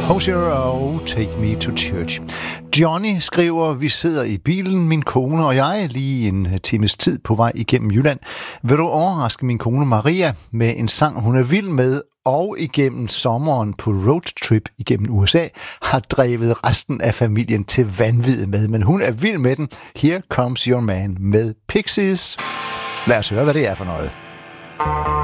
Hozier og Take Me to Church. Johnny skriver, vi sidder i bilen, min kone og jeg, lige en times tid på vej igennem Jylland. Vil du overraske min kone Maria med en sang, hun er vild med, og igennem sommeren på roadtrip igennem USA, har drevet resten af familien til vanvid med. Men hun er vild med den. Here Comes Your Man med Pixies. Lad os høre, hvad det er for noget.